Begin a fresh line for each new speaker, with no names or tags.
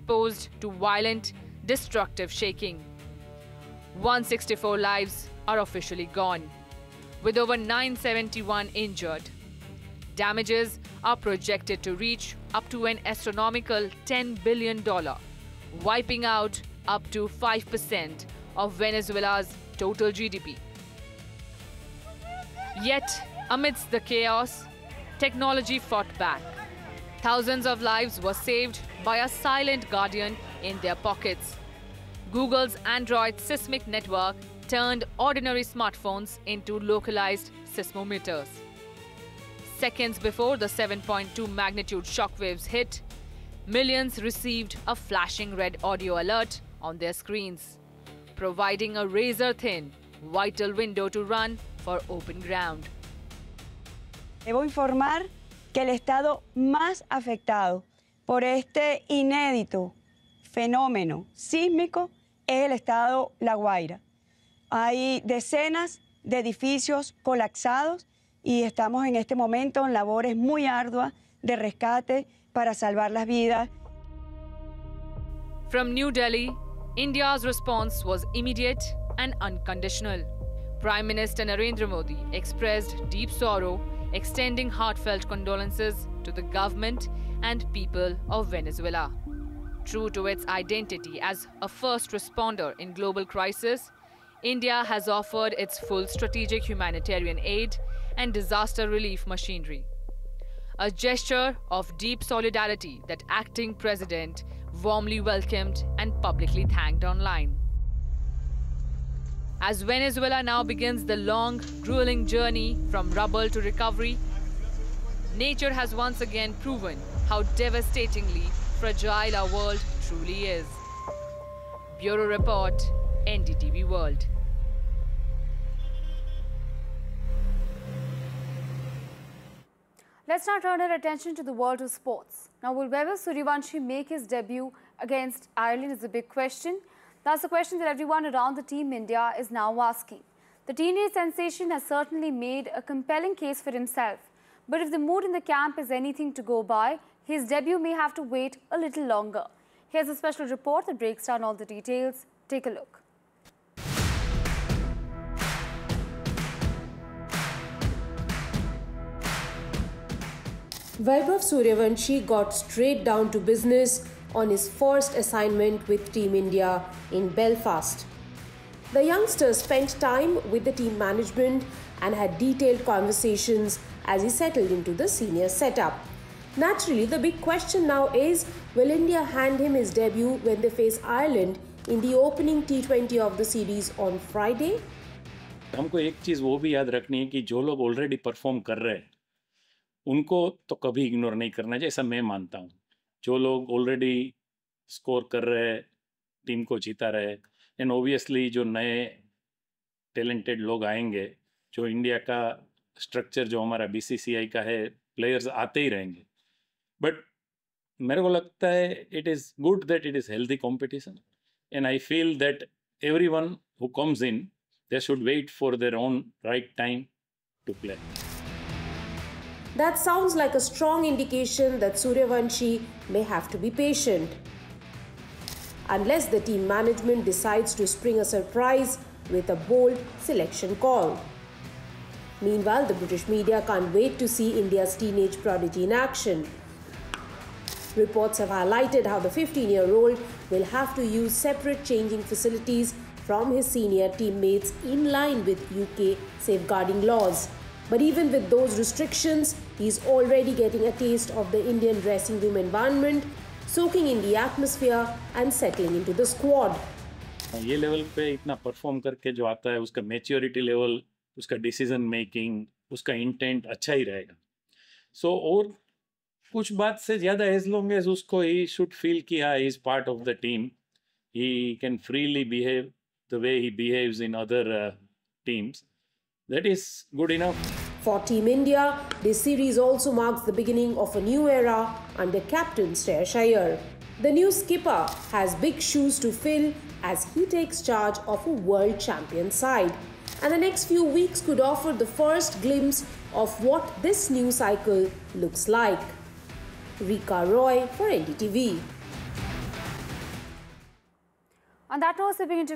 exposed to violent, destructive shaking. 164 lives are officially gone, with over 971 injured. Damages are projected to reach up to an astronomical $10 billion, wiping out up to 5% of Venezuela's total GDP. Yet, amidst the chaos, technology fought back. Thousands of lives were saved by a silent guardian in their pockets. Google's Android seismic network turned ordinary smartphones into localized seismometers. Seconds before the 7.2 magnitude shockwaves hit, millions received a flashing red audio alert on their screens, providing a razor-thin, vital window to run for open ground.
Debo informar que el estado más afectado por este inédito fenómeno sísmico es el estado La Guaira. Hay decenas de edificios colapsados y estamos en este momento en labores muy arduas de rescate para salvar las vidas.
From New Delhi, India's response was immediate and unconditional. Prime Minister Narendra Modi expressed deep sorrow, extending heartfelt condolences to the government and people of Venezuela. True to its identity as a first responder in global crisis, India has offered its full strategic humanitarian aid and disaster relief machinery. A gesture of deep solidarity that acting president warmly welcomed and publicly thanked online. As Venezuela now begins the long, grueling journey from rubble to recovery, nature has once again proven how devastatingly fragile our world truly is. Bureau Report, NDTV World.
Let's now turn our attention to the world of sports. Now, will Vaibhav Sooryavanshi make his debut against Ireland is a big question. That's the question that everyone around the Team India is now asking. The teenage sensation has certainly made a compelling case for himself. But if the mood in the camp is anything to go by, his debut may have to wait a little longer. Here's a special report that breaks down all the details. Take a look.
Vaibhav Sooryavanshi got straight down to business on his first assignment with Team India in Belfast. The youngster spent time with the team management and had detailed conversations as he settled into the senior setup. Naturally, the big question now is, will India hand him his debut when they face Ireland in the opening T20 of the series on Friday?
हमको एक चीज़ वो भी याद रखनी है कि जो लोग ऑलरेडी परफॉर्म कर रहे हैं उनको तो कभी इग्नोर नहीं करना चाहिए, ऐसा मैं मानता हूँ. जो लोग ऑलरेडी स्कोर कर रहे हैं, टीम को जीता रहे, एंड ओबियसली जो नए टैलेंटेड लोग आएंगे, जो इंडिया का स्ट्रक्चर जो हमारा बीसीसीआई का है, प्लेयर्स आते ही रहेंगे. बट मेरे को लगता है it is good that it is healthy competition, and I feel that everyone who comes in, they should wait for their own right time to play.
That sounds like a strong indication that Sooryavanshi may have to be patient. Unless the team management decides to spring a surprise with a bold selection call. Meanwhile, the British media can't wait to see India's teenage prodigy in action. Reports have highlighted how the 15-year-old will have to use separate changing facilities from his senior teammates in line with UK safeguarding laws. But even with those restrictions, he's already getting a taste of the Indian dressing room environment, soaking in the atmosphere and settling into the squad.
ये level पे इतना perform करके जो आता है, उसका maturity level, उसका decision making, उसका इंटेंट अच्छा ही रहेगा. सो और कुछ बात से ज़्यादा एज लॉन्ग एज उसको ही शुड फील कि हाँ, he is part of the team, he can freely behave the way he behaves in other teams. That is good enough.
For Team India, this series also marks the beginning of a new era under captain Shreyas Iyer. The new skipper has big shoes to fill as he takes charge of a world champion side. And the next few weeks could offer the first glimpse of what this new cycle looks like. Rika Roy for NDTV.
On that note, sipping into